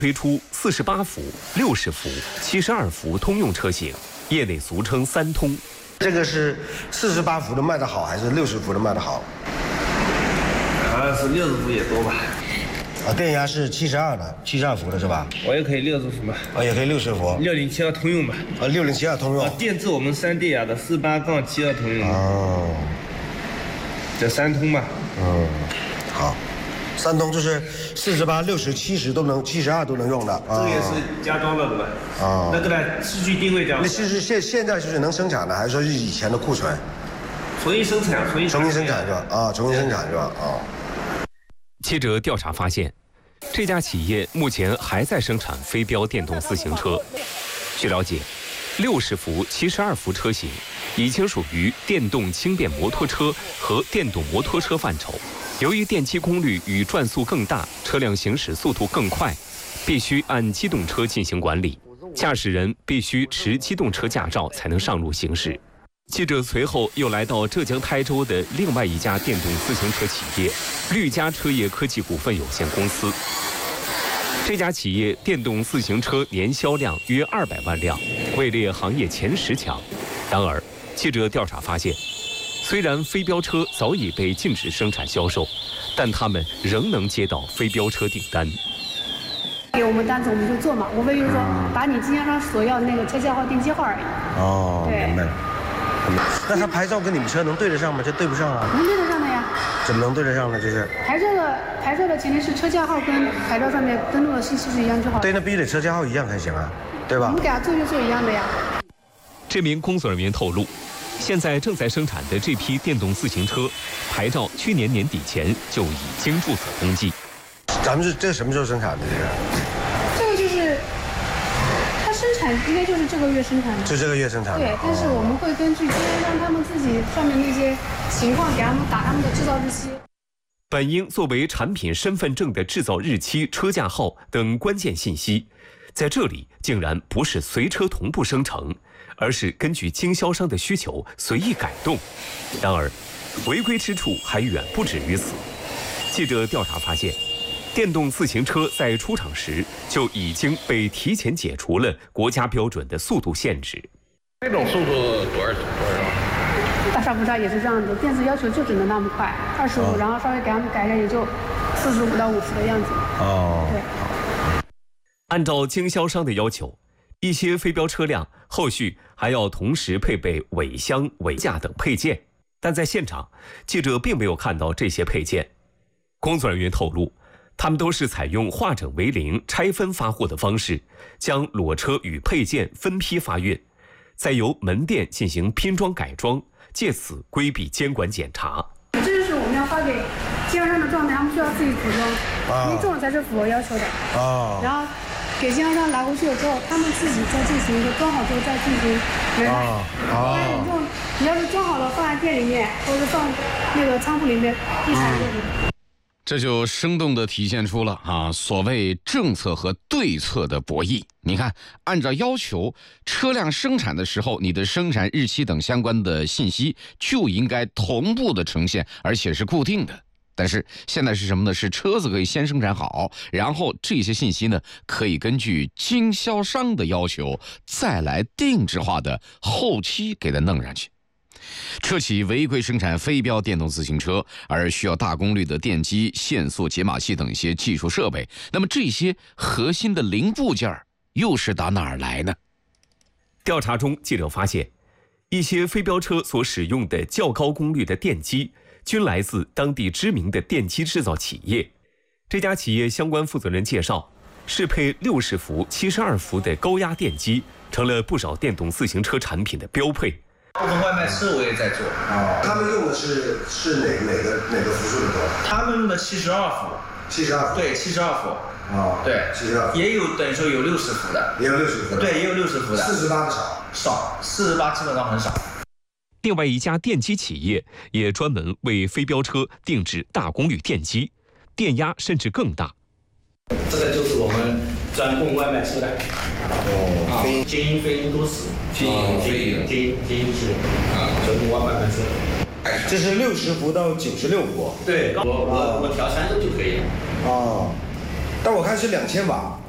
推出48伏、60伏、72伏通用车型，业内俗称3通。 这个是48伏的卖得好，还是60伏的卖得好？ 好像是60伏也多吧。 电压是72伏的是吧？ 我也可以60伏吧。 也可以60伏。 6072通用吧。 6072通用。 电子我们3电压的48-72通用。 哦。 这3通吧。 好。3通就是48、60、70都能，72都能用的。 这个也是加装了的吧？那个呢，市区定位这样。 那其实现在就是能生产的，还是说是以前的库存？ 重新生产，重新生产是吧？重新生产是吧？ 记者调查发现，这家企业目前还在生产飞标电动自行车。据了解，60伏、72伏车型已经属于电动轻便摩托车和电动摩托车范畴。由于电机功率与转速更大，车辆行驶速度更快，必须按机动车进行管理，驾驶人必须持机动车驾照才能上路行驶。记者随后又来到浙江台州的另外一家电动自行车企业绿嘉车业科技股份有限公司。这家企业电动自行车年销量约200万辆，位列行业前10强。然而，记者调查发现，虽然飞标车早已被禁止生产销售，但他们仍能接到飞标车订单。 给我们单子我们就做嘛，无非就是说把你经销商所要的那个车架号、电机号而已。 明白。那他牌照跟你们车能对得上吗？这对不上啊。 能对得上的呀。 怎么能对得上呢？就是牌照的前提是车架号跟牌照上面登录的信息是一样就好。 对，那必须得车架号一样才行啊，对吧？ 我们给他做就做一样的呀。 这名工作人员透露，现在正在生产的这批电动自行车，牌照去年年底前就已经注册登记。 咱们这什么时候生产的？ 这个就是它生产应该就是这个月生产的。 就这个月生产的。 对，但是我们会根据经销商他们自己上面那些情况，给他们打他们的制造日期。 本应作为产品身份证的制造日期、车架号等关键信息，在这里竟然不是随车同步生成，而是根据经销商的需求随意改动。然而，违规之处还远不止于此。记者调查发现，电动自行车在出厂时就已经被提前解除了国家标准的速度限制。 这种速度多少？ 大差不差也是这样子，电子要求就只能那么快，25，然后稍微给他们改一下也就45到50的样子。对。 按照经销商的要求，一些飞标车辆后续还要同时配备尾箱、尾架等配件，但在现场，记者并没有看到这些配件。工作人员透露，他们都是采用化整为零、拆分发货的方式，将裸车与配件分批发运，再由门店进行拼装改装，借此规避监管检查。 这就是我们要发给经销商的状态，他们需要自己组装，因为这种才是符合要求的。然后给经销商拿回去了之后，他们自己再进行一个装好之后再进行原来。不然你要是装好了放在店里面，或者是放那个仓库里面，一闪就行。 这就生动地体现出了所谓政策和对策的博弈。你看，按照要求，车辆生产的时候，你的生产日期等相关的信息就应该同步的呈现，而且是固定的。但是现在是什么呢？是车子可以先生产好，然后这些信息呢，可以根据经销商的要求再来定制化的后期给它弄上去。车企违规生产飞标电动自行车，而需要大功率的电机、限速解码器等一些技术设备。那么这些核心的零部件又是打哪儿来呢？ 调查中，记者发现，一些飞标车所使用的较高功率的电机，均来自当地知名的电机制造企业。这家企业相关负责人介绍，适配60伏、72伏的高压电机，成了不少电动自行车产品的标配。 部分外卖车我也在做。 他们用的是哪个伏数的多？ 他们用的72伏。 72伏。 对，72伏。对 ，72伏。 也有等于说有60伏的。 也有60伏的。 对，也有60伏的。 48的少，48基本上很少。 另外一家电机企业也专门为飞标车定制大功率电机，电压甚至更大。 这个就是我们专供外卖车的。精英飞鹰都是。精英是专供外卖车。 这是60伏到96伏。 对，我调30就可以了。 但我看是2000瓦。